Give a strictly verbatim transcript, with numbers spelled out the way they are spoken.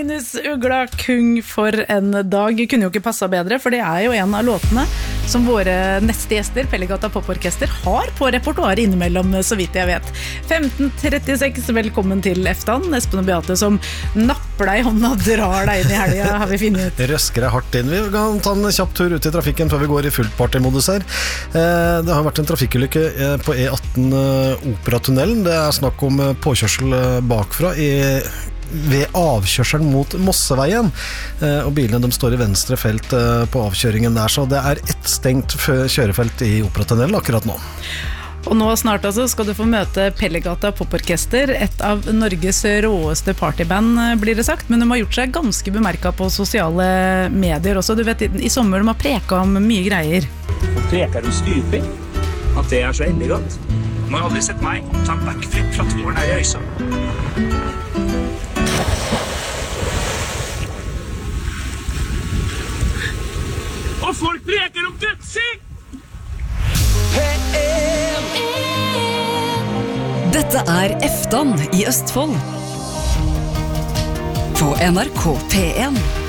Magnus Ugla Kung, for en dag kunne jo ikke passet bedre, for det er jo en av låtene som våre neste gjester, Pellegata Poporkester, har på repertoaret innimellom, så vidt jeg vet. femten trettiseks, velkommen til Eftan. Espen og Beate som napper deg i hånda og drar deg inn i helga, har vi finnet ut. Røsker deg hardt inn. Vi kan ta en kjapp tur ut i trafikken før vi går i fullt partymodus her. Det har vært en trafikkulykke på E atten Operatunnelen. Det er snakk om påkjørsel bakfra i ved avkjørselen mot Mosseveien, og bilene de står i venstre felt på avkjøringen der, så det er ett stengt kjørefelt i Operatunnelen akkurat nå. Og nå snart altså skal du få møte Pellegata Poporkester, et av Norges råeste partyband, blir det sagt, men de har gjort seg ganske bemerket på sosiale medier også. Du vet, i sommer de har preket om mye greier. Og preker om stuping, at det er så elegant. Man har aldri sett meg ta en backflip fra tårn her i Øysa. Og folk preker om dødsing! Dette er Eftan i Østfold på N R K P en.